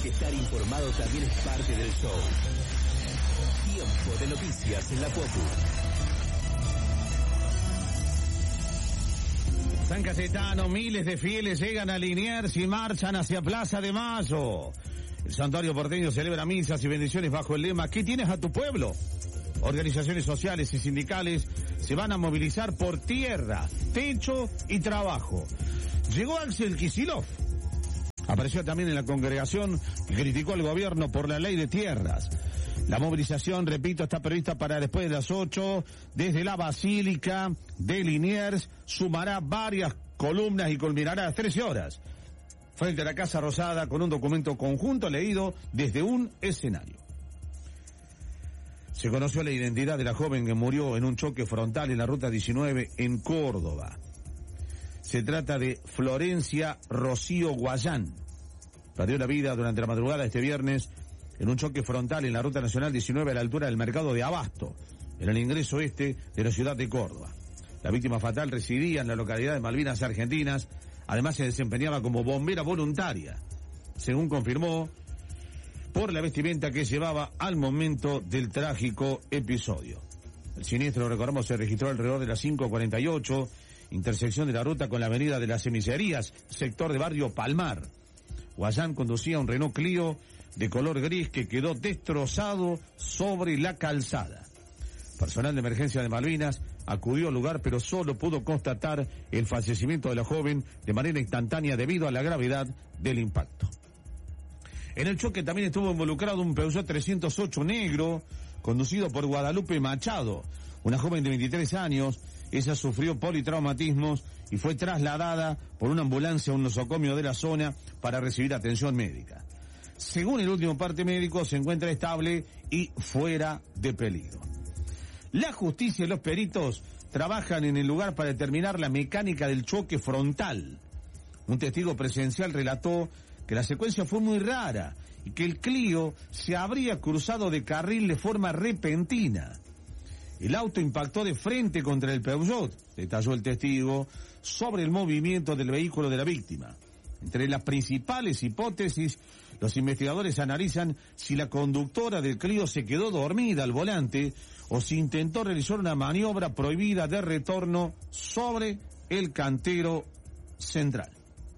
que estar informado también es parte del show. Tiempo de noticias en la Popu. San Cayetano, miles de fieles llegan a Liniers y marchan hacia Plaza de Mayo. El santuario porteño celebra misas y bendiciones bajo el lema ¿Qué tienes a tu pueblo? Organizaciones sociales y sindicales se van a movilizar por tierra, techo y trabajo. Llegó Axel Kicillof. Apareció también en la congregación y criticó al gobierno por la ley de tierras. La movilización, repito, está prevista para después de las 8, desde la Basílica de Liniers, sumará varias columnas y culminará a las 13 horas, frente a la Casa Rosada, con un documento conjunto leído desde un escenario. Se conoció la identidad de la joven que murió en un choque frontal en la Ruta 19 en Córdoba. Se trata de Florencia Rocío Guayán. Perdió la vida durante la madrugada de este viernes en un choque frontal en la Ruta Nacional 19 a la altura del mercado de Abasto, en el ingreso este de la ciudad de Córdoba. La víctima fatal residía en la localidad de Malvinas Argentinas, además se desempeñaba como bombera voluntaria, según confirmó por la vestimenta que llevaba al momento del trágico episodio. El siniestro, recordamos, se registró alrededor de las 5:48, intersección de la ruta con la avenida de las Cemicerías, sector de Barrio Palmar. Guayán conducía un Renault Clio de color gris que quedó destrozado sobre la calzada. Personal de emergencia de Malvinas acudió al lugar, pero solo pudo constatar el fallecimiento de la joven de manera instantánea debido a la gravedad del impacto. En el choque también estuvo involucrado un Peugeot 308 negro, conducido por Guadalupe Machado, una joven de 23 años. Ella sufrió politraumatismos y fue trasladada por una ambulancia a un nosocomio de la zona para recibir atención médica. Según el último parte médico, se encuentra estable y fuera de peligro. La justicia y los peritos trabajan en el lugar para determinar la mecánica del choque frontal. Un testigo presencial relató que la secuencia fue muy rara y que el Clio se habría cruzado de carril de forma repentina. El auto impactó de frente contra el Peugeot, detalló el testigo, sobre el movimiento del vehículo de la víctima. Entre las principales hipótesis, los investigadores analizan si la conductora del Clio se quedó dormida al volante o si intentó realizar una maniobra prohibida de retorno sobre el cantero central.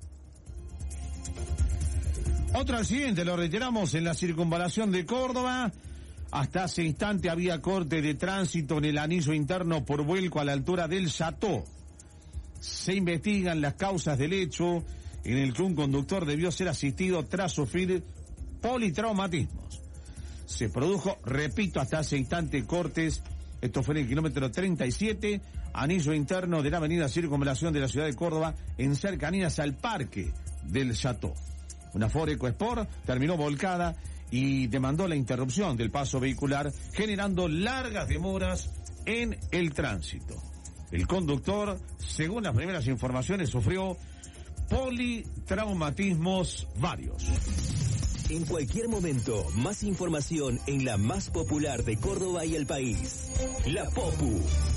Otro accidente, lo reiteramos, en la circunvalación de Córdoba. Hasta hace instante había corte de tránsito en el anillo interno por vuelco a la altura del Chateau. Se investigan las causas del hecho en el que un conductor debió ser asistido tras sufrir politraumatismos. Se produjo, repito, hasta hace instante cortes. Esto fue en el kilómetro 37, anillo interno de la avenida Circunvalación de la ciudad de Córdoba, en cercanías al parque del Chateau. Una Ford EcoSport terminó volcada y demandó la interrupción del paso vehicular, generando largas demoras en el tránsito. El conductor, según las primeras informaciones, sufrió politraumatismos varios. En cualquier momento, más información en la más popular de Córdoba y el país. La Popu.